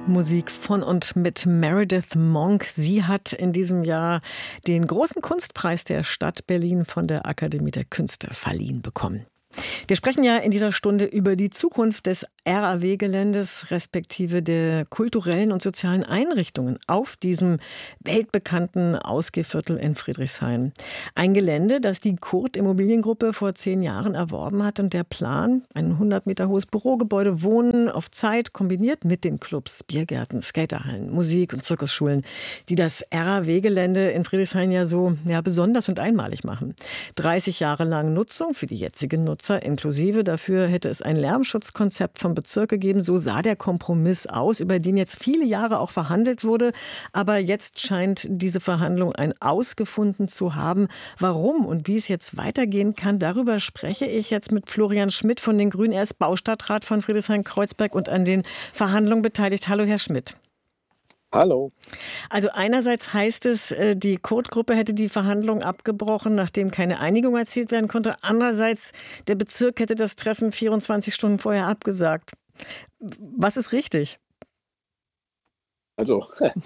Musik von und mit Meredith Monk. Sie hat in diesem Jahr den großen Kunstpreis der Stadt Berlin von der Akademie der Künste verliehen bekommen. Wir sprechen ja in dieser Stunde über die Zukunft des RAW-Geländes respektive der kulturellen und sozialen Einrichtungen auf diesem weltbekannten Ausgehviertel in Friedrichshain. Ein Gelände, das die Kurt Immobiliengruppe vor 10 Jahren erworben hat und der Plan, ein 100 Meter hohes Bürogebäude, Wohnen auf Zeit kombiniert mit den Clubs, Biergärten, Skaterhallen, Musik- und Zirkusschulen, die das RAW-Gelände in Friedrichshain ja so besonders und einmalig machen. 30 Jahre lang Nutzung für die jetzigen Nutzer inklusive. Dafür hätte es ein Lärmschutzkonzept vom Bezirk gegeben. So sah der Kompromiss aus, über den jetzt viele Jahre auch verhandelt wurde. Aber jetzt scheint diese Verhandlung ein Aus gefunden zu haben. Warum und wie es jetzt weitergehen kann, darüber spreche ich jetzt mit Florian Schmidt von den Grünen. Er ist Baustadtrat von Friedrichshain-Kreuzberg und an den Verhandlungen beteiligt. Hallo, Herr Schmidt. Hallo. Also einerseits heißt es, die Kurt-Gruppe hätte die Verhandlungen abgebrochen, nachdem keine Einigung erzielt werden konnte. Andererseits, der Bezirk hätte das Treffen 24 Stunden vorher abgesagt. Was ist richtig? Also,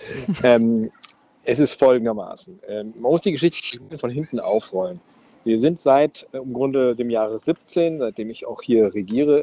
es ist folgendermaßen. Man muss die Geschichte von hinten aufrollen. Wir sind seit im Grunde dem Jahre 17, seitdem ich auch hier regiere,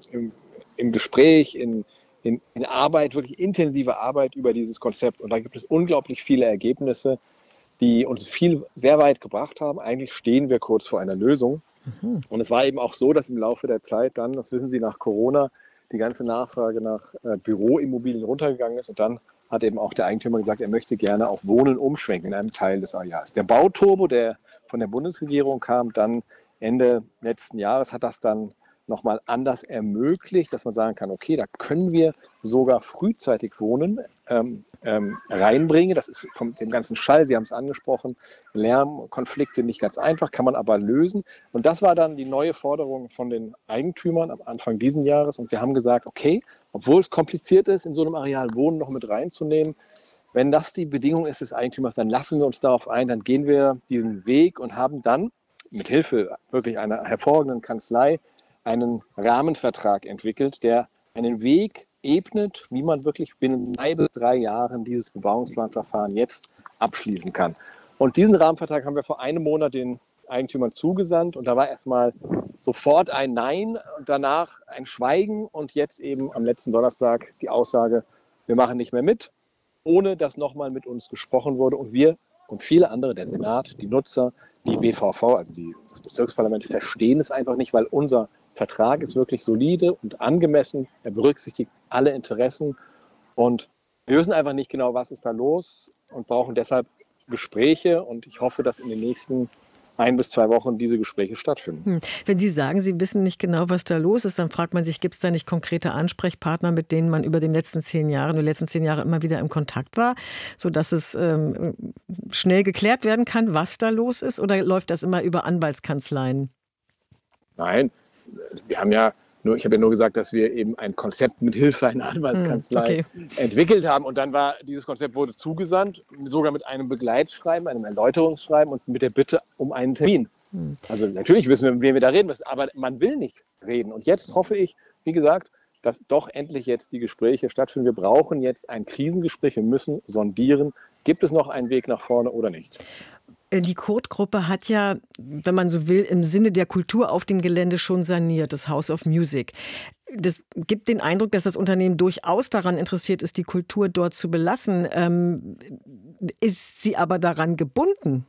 im Gespräch, in Arbeit, wirklich intensive Arbeit über dieses Konzept. Und da gibt es unglaublich viele Ergebnisse, die uns sehr weit gebracht haben. Eigentlich stehen wir kurz vor einer Lösung. Und es war eben auch so, dass im Laufe der Zeit dann, das wissen Sie, nach Corona, die ganze Nachfrage nach Büroimmobilien runtergegangen ist. Und dann hat eben auch der Eigentümer gesagt, er möchte gerne auf Wohnen umschwenken in einem Teil des Areals. Der Bauturbo, der von der Bundesregierung kam, dann Ende letzten Jahres, hat das dann nochmal anders ermöglicht, dass man sagen kann, okay, da können wir sogar frühzeitig Wohnen reinbringen. Das ist von dem ganzen Schall, Sie haben es angesprochen, Lärmkonflikte nicht ganz einfach, kann man aber lösen. Und das war dann die neue Forderung von den Eigentümern am Anfang dieses Jahres. Und wir haben gesagt, okay, obwohl es kompliziert ist, in so einem Areal Wohnen noch mit reinzunehmen, wenn das die Bedingung ist des Eigentümers, dann lassen wir uns darauf ein, dann gehen wir diesen Weg und haben dann mit Hilfe wirklich einer hervorragenden Kanzlei einen Rahmenvertrag entwickelt, der einen Weg ebnet, wie man wirklich binnen 2 bis 3 Jahren dieses Bebauungsplanverfahren jetzt abschließen kann. Und diesen Rahmenvertrag haben wir vor einem Monat den Eigentümern zugesandt und da war erstmal sofort ein Nein und danach ein Schweigen und jetzt eben am letzten Donnerstag die Aussage, wir machen nicht mehr mit, ohne dass nochmal mit uns gesprochen wurde und wir und viele andere, der Senat, die Nutzer, die BVV, also das Bezirksparlament, verstehen es einfach nicht, weil unser Vertrag ist wirklich solide und angemessen. Er berücksichtigt alle Interessen und wir wissen einfach nicht genau, was ist da los und brauchen deshalb Gespräche und ich hoffe, dass in den nächsten 1 bis 2 Wochen diese Gespräche stattfinden. Wenn Sie sagen, Sie wissen nicht genau, was da los ist, dann fragt man sich, gibt es da nicht konkrete Ansprechpartner, mit denen man über die letzten 10 Jahre immer wieder im Kontakt war, sodass es schnell geklärt werden kann, was da los ist? Oder läuft das immer über Anwaltskanzleien? Nein, ich habe ja nur gesagt, dass wir eben ein Konzept mit Hilfe einer Anwaltskanzlei entwickelt haben. Und dann dieses Konzept wurde zugesandt, sogar mit einem Begleitschreiben, einem Erläuterungsschreiben und mit der Bitte um einen Termin. Also natürlich wissen wir, mit wem wir da reden müssen, aber man will nicht reden. Und jetzt hoffe ich, wie gesagt, dass doch endlich jetzt die Gespräche stattfinden. Wir brauchen jetzt ein Krisengespräch, wir müssen sondieren, gibt es noch einen Weg nach vorne oder nicht? Die Kurt-Gruppe hat ja, wenn man so will, im Sinne der Kultur auf dem Gelände schon saniert, das House of Music. Das gibt den Eindruck, dass das Unternehmen durchaus daran interessiert ist, die Kultur dort zu belassen. Ist sie aber daran gebunden?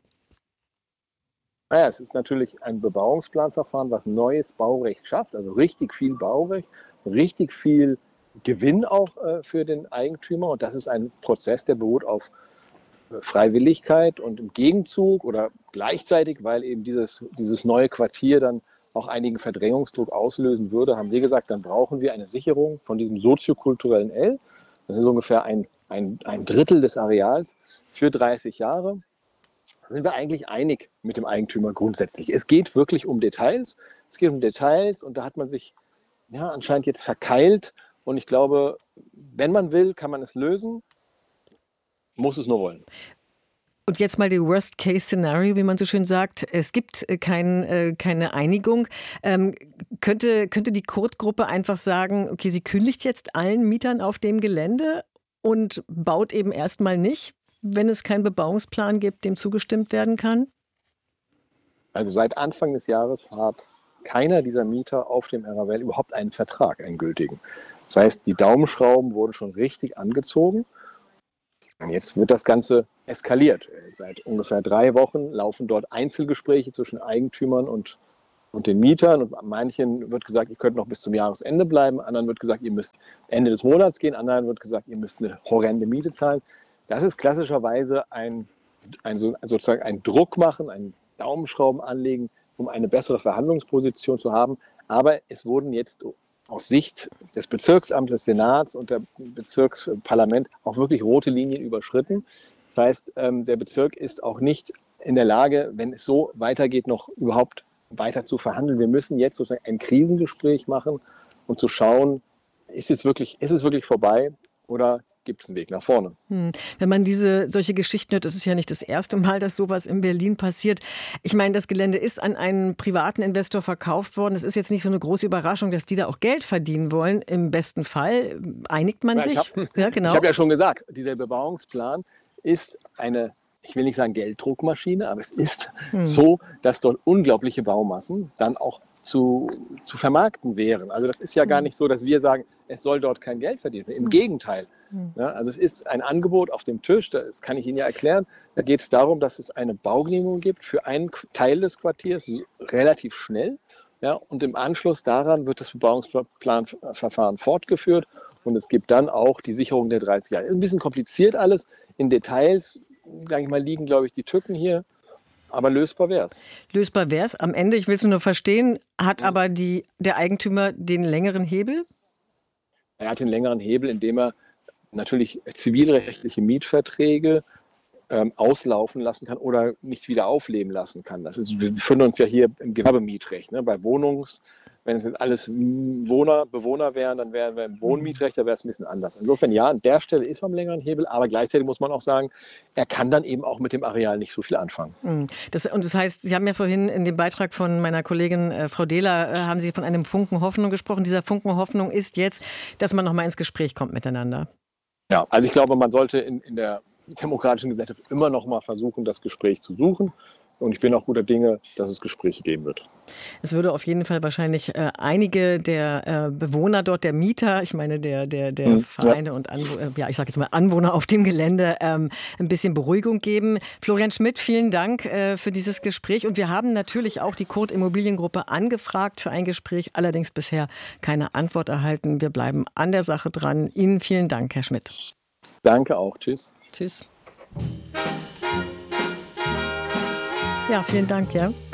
Naja, es ist natürlich ein Bebauungsplanverfahren, was neues Baurecht schafft, also richtig viel Baurecht, richtig viel Gewinn auch für den Eigentümer. Und das ist ein Prozess, der beruht auf Freiwilligkeit und im Gegenzug oder gleichzeitig, weil eben dieses neue Quartier dann auch einigen Verdrängungsdruck auslösen würde, haben wir gesagt, dann brauchen wir eine Sicherung von diesem soziokulturellen L. Das ist ungefähr ein Drittel des Areals für 30 Jahre. Da sind wir eigentlich einig mit dem Eigentümer grundsätzlich. Es geht wirklich um Details. Es geht um Details und da hat man sich anscheinend jetzt verkeilt. Und ich glaube, wenn man will, kann man es lösen. Muss es nur wollen. Und jetzt mal die Worst-Case-Szenario, wie man so schön sagt. Es gibt keine Einigung. Könnte die Kurt-Gruppe einfach sagen, okay, sie kündigt jetzt allen Mietern auf dem Gelände und baut eben erstmal nicht, wenn es keinen Bebauungsplan gibt, dem zugestimmt werden kann? Also seit Anfang des Jahres hat keiner dieser Mieter auf dem RAWL überhaupt einen Vertrag, einen gültigen. Das heißt, die Daumenschrauben wurden schon richtig angezogen. Und jetzt wird das Ganze eskaliert. Seit ungefähr 3 Wochen laufen dort Einzelgespräche zwischen Eigentümern und den Mietern. Und manchen wird gesagt, ihr könnt noch bis zum Jahresende bleiben. Anderen wird gesagt, ihr müsst Ende des Monats gehen. Anderen wird gesagt, ihr müsst eine horrende Miete zahlen. Das ist klassischerweise sozusagen ein Druck machen, ein Daumenschrauben anlegen, um eine bessere Verhandlungsposition zu haben. Aber es wurden jetzt aus Sicht des Bezirksamtes, des Senats und der Bezirksparlament auch wirklich rote Linien überschritten. Das heißt, der Bezirk ist auch nicht in der Lage, wenn es so weitergeht, noch überhaupt weiter zu verhandeln. Wir müssen jetzt sozusagen ein Krisengespräch machen und zu schauen, ist es wirklich vorbei oder gibt es einen Weg nach vorne? Wenn man solche Geschichten hört, das ist ja nicht das erste Mal, dass sowas in Berlin passiert. Ich meine, das Gelände ist an einen privaten Investor verkauft worden. Es ist jetzt nicht so eine große Überraschung, dass die da auch Geld verdienen wollen. Im besten Fall einigt man sich. Ich habe ja schon gesagt, dieser Bebauungsplan ist eine, ich will nicht sagen Gelddruckmaschine, aber es ist so, dass dort unglaubliche Baumassen dann auch zu vermarkten wären. Also das ist ja gar nicht so, dass wir sagen, es soll dort kein Geld verdient werden. Im Gegenteil. Ja, also es ist ein Angebot auf dem Tisch, das kann ich Ihnen ja erklären. Da geht es darum, dass es eine Baugenehmigung gibt für einen Teil des Quartiers, relativ schnell. Ja, und im Anschluss daran wird das Bebauungsplanverfahren fortgeführt und es gibt dann auch die Sicherung der 30 Jahre. Ist ein bisschen kompliziert alles. In Details, sage ich mal, liegen, glaube ich, die Tücken hier. Aber lösbar wäre es. Lösbar wäre es. Am Ende, ich will es nur verstehen, hat aber der Eigentümer den längeren Hebel? Er hat den längeren Hebel, indem er natürlich zivilrechtliche Mietverträge auslaufen lassen kann oder nicht wieder aufleben lassen kann. Wir befinden uns ja hier im Gewerbemietrecht. Ne? Wenn es jetzt alles Bewohner wären, dann wären wir im Wohnmietrecht, da wäre es ein bisschen anders. Insofern ja, an der Stelle ist er am längeren Hebel, aber gleichzeitig muss man auch sagen, er kann dann eben auch mit dem Areal nicht so viel anfangen. Das heißt, Sie haben ja vorhin in dem Beitrag von meiner Kollegin Frau Dehler, haben Sie von einem Funken Hoffnung gesprochen. Dieser Funken Hoffnung ist jetzt, dass man noch mal ins Gespräch kommt miteinander. Ja, also ich glaube, man sollte in der demokratischen Gesellschaft immer noch mal versuchen, das Gespräch zu suchen. Und ich bin auch guter Dinge, dass es Gespräche geben wird. Es würde auf jeden Fall wahrscheinlich einige der Bewohner dort, der Mieter, ich meine der Vereine und ich sage jetzt mal Anwohner auf dem Gelände, ein bisschen Beruhigung geben. Florian Schmidt, vielen Dank für dieses Gespräch. Und wir haben natürlich auch die Kurt Immobiliengruppe angefragt für ein Gespräch, allerdings bisher keine Antwort erhalten. Wir bleiben an der Sache dran. Ihnen vielen Dank, Herr Schmidt. Danke auch. Tschüss. Tschüss. Ja, vielen Dank, ja.